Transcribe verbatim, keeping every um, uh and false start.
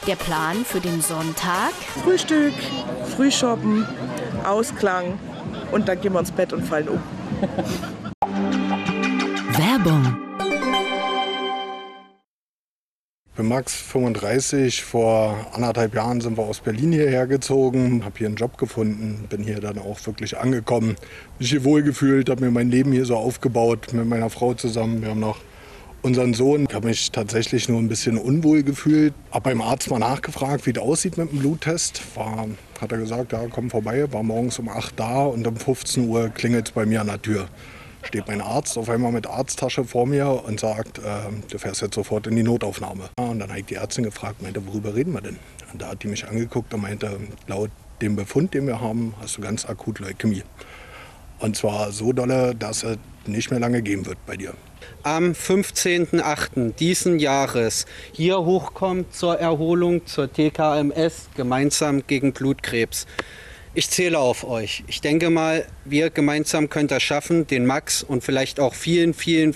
Der Plan für den Sonntag? Frühstück, Frühshoppen, Ausklang und dann gehen wir ins Bett und fallen um. Werbung. Ich bin Max, fünfunddreißig. Vor anderthalb Jahren sind wir aus Berlin hierher gezogen, habe hier einen Job gefunden, bin hier dann auch wirklich angekommen. Mich hier wohlgefühlt, habe mir mein Leben hier so aufgebaut mit meiner Frau zusammen. Wir haben noch unseren Sohn. Ich habe mich tatsächlich nur ein bisschen unwohl gefühlt. Habe beim Arzt mal nachgefragt, wie das aussieht mit dem Bluttest. War, hat er gesagt, ja, komm vorbei. War morgens um acht da und um fünfzehn Uhr klingelt es bei mir an der Tür. Steht mein Arzt auf einmal mit Arzttasche vor mir und sagt, äh, du fährst jetzt sofort in die Notaufnahme. Ja, und dann habe ich die Ärztin gefragt, meinte, worüber reden wir denn? Und da hat die mich angeguckt und meinte, laut dem Befund, den wir haben, hast du ganz akut Leukämie. Und zwar so dolle, dass es nicht mehr lange gehen wird bei dir. Am fünfzehnten achten diesen Jahres hier hochkommt zur Erholung zur T K M S, gemeinsam gegen Blutkrebs. Ich zähle auf euch. Ich denke mal, wir gemeinsam können das schaffen, den Max und vielleicht auch vielen, vielen